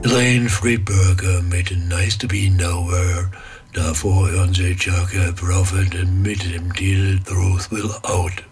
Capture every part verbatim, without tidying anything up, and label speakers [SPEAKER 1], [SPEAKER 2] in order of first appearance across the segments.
[SPEAKER 1] Elaine Friedberger mit Nice to Be Nowhere. Davor hören Sie Chaka Prophet mit dem Titel Truth Will Out.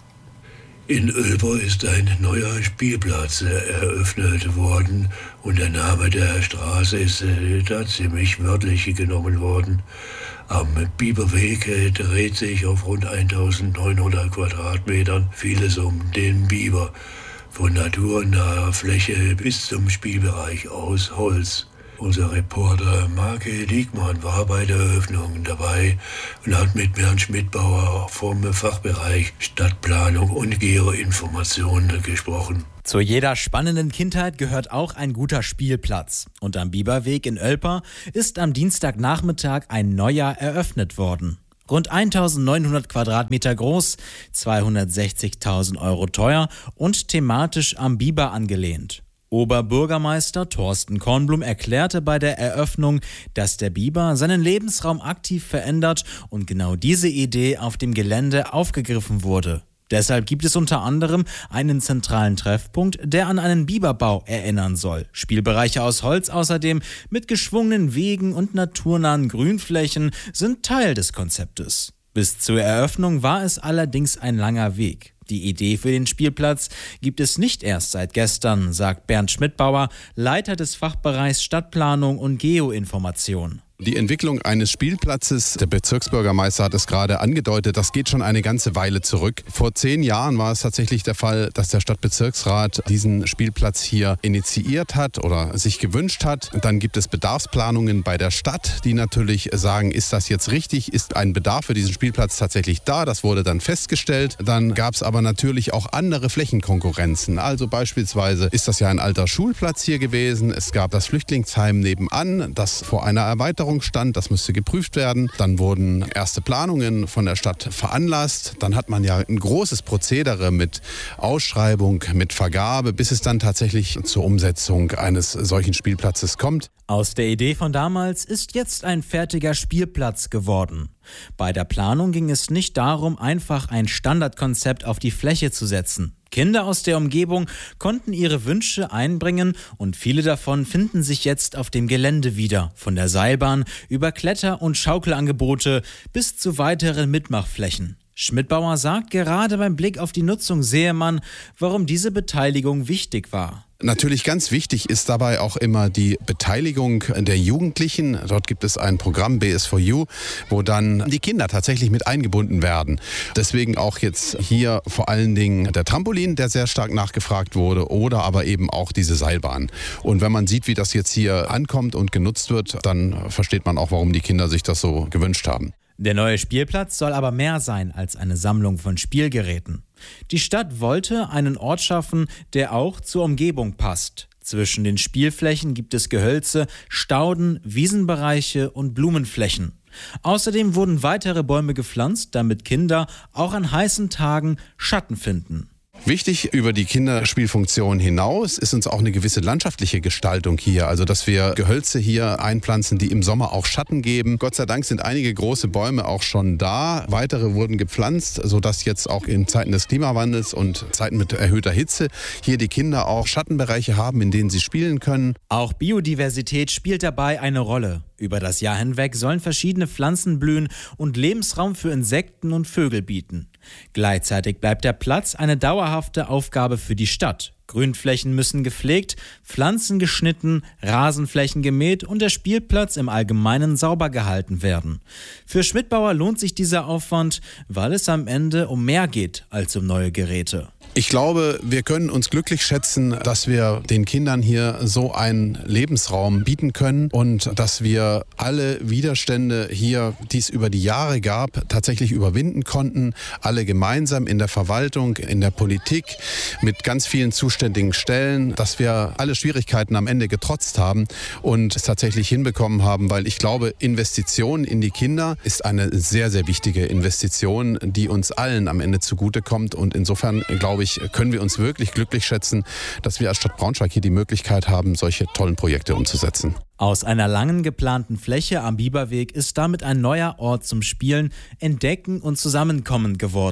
[SPEAKER 1] In Ölper ist ein neuer Spielplatz eröffnet worden und der Name der Straße ist da ziemlich wörtlich genommen worden. Am Biberweg dreht sich auf rund eintausendneunhundert Quadratmetern vieles um den Biber. Von naturnaher Fläche bis zum Spielbereich aus Holz. Unser Reporter Marke Diekmann war bei der Eröffnung dabei und hat mit Bernd Schmidbauer vom Fachbereich Stadtplanung und Geoinformation gesprochen.
[SPEAKER 2] Zu jeder spannenden Kindheit gehört auch ein guter Spielplatz. Und am Biberweg in Ölper ist am Dienstagnachmittag ein neuer eröffnet worden. Rund eintausendneunhundert Quadratmeter groß, zweihundertsechzigtausend Euro teuer und thematisch am Biber angelehnt. Oberbürgermeister Thorsten Kornblum erklärte bei der Eröffnung, dass der Biber seinen Lebensraum aktiv verändert und genau diese Idee auf dem Gelände aufgegriffen wurde. Deshalb gibt es unter anderem einen zentralen Treffpunkt, der an einen Biberbau erinnern soll. Spielbereiche aus Holz außerdem mit geschwungenen Wegen und naturnahen Grünflächen sind Teil des Konzeptes. Bis zur Eröffnung war es allerdings ein langer Weg. Die Idee für den Spielplatz gibt es nicht erst seit gestern, sagt Bernd Schmidbauer, Leiter des Fachbereichs Stadtplanung und Geoinformation.
[SPEAKER 3] Die Entwicklung eines Spielplatzes, der Bezirksbürgermeister hat es gerade angedeutet, das geht schon eine ganze Weile zurück. Vor zehn Jahren war es tatsächlich der Fall, dass der Stadtbezirksrat diesen Spielplatz hier initiiert hat oder sich gewünscht hat. Dann gibt es Bedarfsplanungen bei der Stadt, die natürlich sagen, ist das jetzt richtig, ist ein Bedarf für diesen Spielplatz tatsächlich da? Das wurde dann festgestellt. Dann gab es aber natürlich auch andere Flächenkonkurrenzen. Also beispielsweise ist das ja ein alter Schulplatz hier gewesen. Es gab das Flüchtlingsheim nebenan, das vor einer Erweiterung stand, das müsste geprüft werden. Dann wurden erste Planungen von der Stadt veranlasst. Dann hat man ja ein großes Prozedere mit Ausschreibung, mit Vergabe, bis es dann tatsächlich zur Umsetzung eines solchen Spielplatzes kommt.
[SPEAKER 2] Aus der Idee von damals ist jetzt ein fertiger Spielplatz geworden. Bei der Planung ging es nicht darum, einfach ein Standardkonzept auf die Fläche zu setzen. Kinder aus der Umgebung konnten ihre Wünsche einbringen und viele davon finden sich jetzt auf dem Gelände wieder. Von der Seilbahn über Kletter- und Schaukelangebote bis zu weiteren Mitmachflächen. Schmidbauer sagt, gerade beim Blick auf die Nutzung sehe man, warum diese Beteiligung wichtig war.
[SPEAKER 3] Natürlich ganz wichtig ist dabei auch immer die Beteiligung der Jugendlichen. Dort gibt es ein Programm B S four U, wo dann die Kinder tatsächlich mit eingebunden werden. Deswegen auch jetzt hier vor allen Dingen der Trampolin, der sehr stark nachgefragt wurde, oder aber eben auch diese Seilbahn. Und wenn man sieht, wie das jetzt hier ankommt und genutzt wird, dann versteht man auch, warum die Kinder sich das so gewünscht haben.
[SPEAKER 2] Der neue Spielplatz soll aber mehr sein als eine Sammlung von Spielgeräten. Die Stadt wollte einen Ort schaffen, der auch zur Umgebung passt. Zwischen den Spielflächen gibt es Gehölze, Stauden, Wiesenbereiche und Blumenflächen. Außerdem wurden weitere Bäume gepflanzt, damit Kinder auch an heißen Tagen Schatten finden.
[SPEAKER 3] Wichtig über die Kinderspielfunktion hinaus ist uns auch eine gewisse landschaftliche Gestaltung hier. Also dass wir Gehölze hier einpflanzen, die im Sommer auch Schatten geben. Gott sei Dank sind einige große Bäume auch schon da. Weitere wurden gepflanzt, sodass jetzt auch in Zeiten des Klimawandels und Zeiten mit erhöhter Hitze hier die Kinder auch Schattenbereiche haben, in denen sie spielen können.
[SPEAKER 2] Auch Biodiversität spielt dabei eine Rolle. Über das Jahr hinweg sollen verschiedene Pflanzen blühen und Lebensraum für Insekten und Vögel bieten. Gleichzeitig bleibt der Platz eine dauerhafte Aufgabe für die Stadt. Grünflächen müssen gepflegt, Pflanzen geschnitten, Rasenflächen gemäht und der Spielplatz im Allgemeinen sauber gehalten werden. Für Schmidbauer lohnt sich dieser Aufwand, weil es am Ende um mehr geht als um neue Geräte.
[SPEAKER 3] Ich glaube, wir können uns glücklich schätzen, dass wir den Kindern hier so einen Lebensraum bieten können und dass wir alle Widerstände hier, die es über die Jahre gab, tatsächlich überwinden konnten. Alle gemeinsam in der Verwaltung, in der Politik, mit ganz vielen zuständigen Stellen, dass wir alle Schwierigkeiten am Ende getrotzt haben und es tatsächlich hinbekommen haben, weil ich glaube, Investition in die Kinder ist eine sehr, sehr wichtige Investition, die uns allen am Ende zugutekommt und insofern glaube ich, können wir uns wirklich glücklich schätzen, dass wir als Stadt Braunschweig hier die Möglichkeit haben, solche tollen Projekte umzusetzen.
[SPEAKER 2] Aus einer langen geplanten Fläche am Biberweg ist damit ein neuer Ort zum Spielen, Entdecken und Zusammenkommen geworden.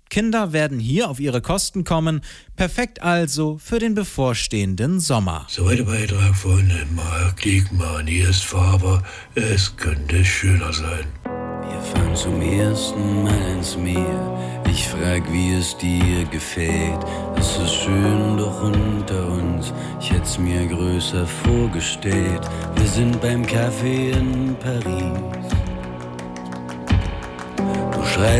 [SPEAKER 2] Kinder werden hier auf ihre Kosten kommen, perfekt also für den bevorstehenden Sommer.
[SPEAKER 1] Soweit der Beitrag von Marc Diekmann. Hier ist Faber, es könnte schöner sein.
[SPEAKER 4] Wir fahren zum ersten Mal ins Meer. Ich frag, wie es dir gefällt. Es ist schön, doch unter uns. Ich hätt's mir größer vorgestellt. Wir sind beim Café in Paris.